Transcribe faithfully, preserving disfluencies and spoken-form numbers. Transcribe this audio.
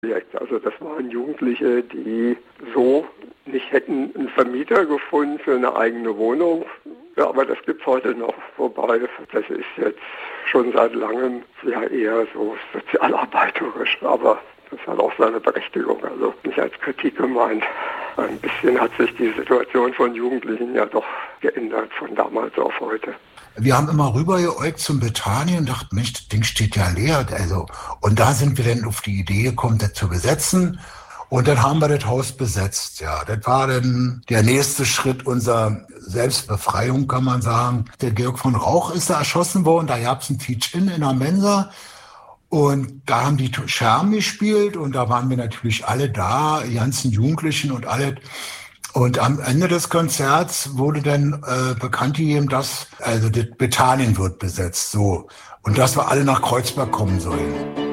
Also das waren Jugendliche, die so nicht hätten einen Vermieter gefunden für eine eigene Wohnung. Ja, aber das gibt's heute noch, wobei das ist jetzt schon seit langem ja eher so sozialarbeiterisch, aber das hat auch seine Berechtigung, also nicht als Kritik gemeint. Ein bisschen hat sich die Situation von Jugendlichen ja doch geändert von damals auf heute. Wir haben immer rübergeäugt zum Bethanien und dachten, Mensch, das Ding steht ja leer. Also, und da sind wir dann auf die Idee gekommen, das zu besetzen. Und dann haben wir das Haus besetzt. Ja, das war dann der nächste Schritt unserer Selbstbefreiung, kann man sagen. Der Georg von Rauch ist da erschossen worden. Da gab es ein Teach-In in der Mensa. Und da haben die Scherben gespielt. Und da waren wir natürlich alle da, die ganzen Jugendlichen und alle. Und am Ende des Konzerts wurde dann äh, bekannt gegeben, dass also das Bethanien wird besetzt, so. Und dass wir alle nach Kreuzberg kommen sollen.